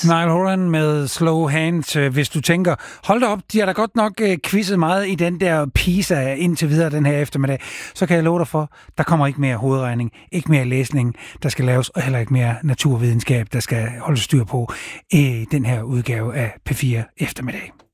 Niall Horan med Slow Hands. Hvis du tænker, hold da op, de har da godt nok quizzet meget i den der PISA indtil videre den her eftermiddag, så kan jeg love dig for, der kommer ikke mere hovedregning, ikke mere læsning, der skal laves, og heller ikke mere naturvidenskab, der skal holde styr på i den her udgave af P4 eftermiddag.